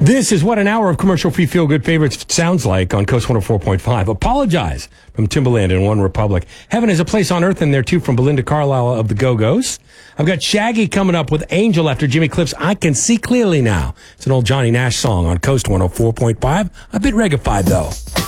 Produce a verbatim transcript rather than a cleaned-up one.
This is what an hour of commercial-free feel-good favorites sounds like on Coast one oh four point five. Apologize from Timbaland and One Republic. Heaven is a place on earth in there, too, from Belinda Carlisle of the Go-Go's. I've got Shaggy coming up with Angel after Jimmy Cliff's I Can See Clearly Now. It's an old Johnny Nash song on Coast one oh four point five. A bit reggae-fied, though.